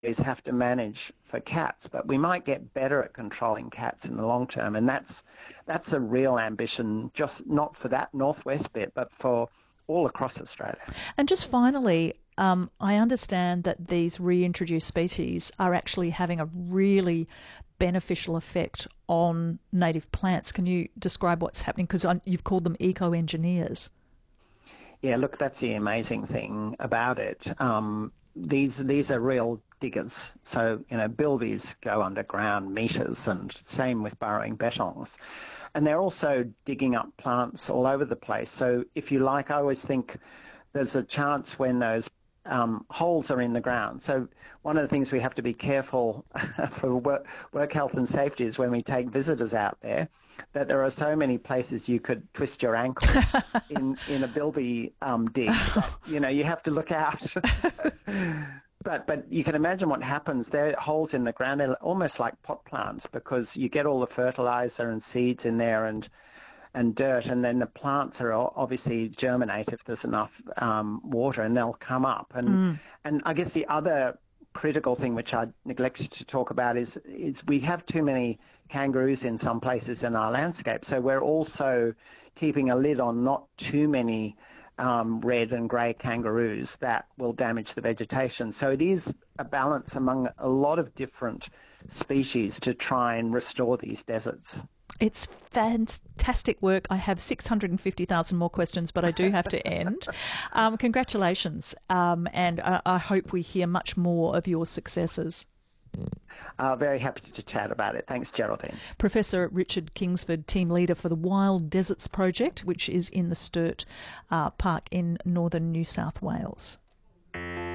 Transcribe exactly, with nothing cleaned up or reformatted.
always have to manage for cats, but we might get better at controlling cats in the long term, and that's that's a real ambition, just not for that northwest bit, but for all across Australia. And just finally, um, I understand that these reintroduced species are actually having a really beneficial effect on native plants. Can you describe what's happening? Because you've called them eco-engineers. Yeah, look, that's the amazing thing about it. Um, these these are real diggers. So, you know, bilbies go underground meters, and same with burrowing bettongs. And they're also digging up plants all over the place. So if you like, I always think there's a chance when those um, holes are in the ground. So one of the things we have to be careful for work, work health and safety is when we take visitors out there, that there are so many places you could twist your ankle in, in a bilby um, dig. That, you know, you have to look out. But but you can imagine what happens. There are holes in the ground. They're almost like pot plants, because you get all the fertilizer and seeds in there and and dirt, and then the plants are obviously germinate if there's enough um, water, and they'll come up. And mm. and I guess the other critical thing which I neglected to talk about is is we have too many kangaroos in some places in our landscape. So we're also keeping a lid on not too many Um, red and grey kangaroos that will damage the vegetation. So it is a balance among a lot of different species to try and restore these deserts. It's fantastic work. I have six hundred fifty thousand more questions, but I do have to end. Um, congratulations, um, and I, I hope we hear much more of your successes. Uh, very happy to chat about it. Thanks, Geraldine. Professor Richard Kingsford, team leader for the Wild Deserts Project, which is in the Sturt uh, Park in northern New South Wales.